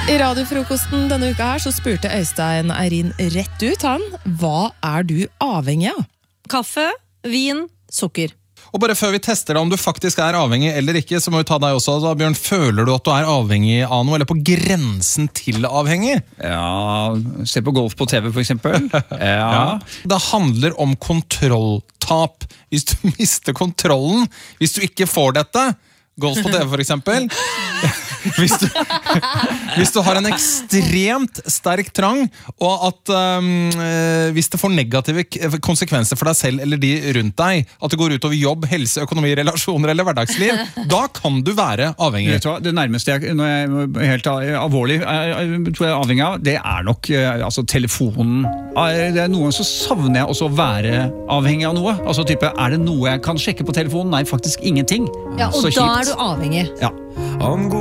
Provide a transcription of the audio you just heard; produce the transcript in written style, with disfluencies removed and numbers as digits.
I radiofrokosten denne uka her så spurte Øystein Eirin rett ut hva du avhengig av? Kaffe, vin, sukker. Og bare før vi tester deg om du faktisk avhengig eller ikke, så må vi ta deg også. Da, Bjørn, føler du at du avhengig av noe, eller på grensen til avhengig? Ja, se på golf på TV for eksempel. Ja. Det handler om kontrolltap. Hvis du mister kontrollen, hvis du ikke får dette, golf på TV for eksempel, hvis du har en ekstremt sterk trang, og at hvis det får negative konsekvenser for deg selv eller de rundt deg, at det går ut over jobb, helse, økonomi, relasjoner eller hverdagsliv, da kan du være avhengig. Vet du hva, det nærmeste når jeg er helt alvorlig tror jeg avhengig av, det nok altså telefonen. Det noen så savner jeg også å være avhengig av noe. Altså type, det noe jeg kan sjekke på telefonen? Nei, faktisk ingenting. Ja, og så da du avhengig. Ja.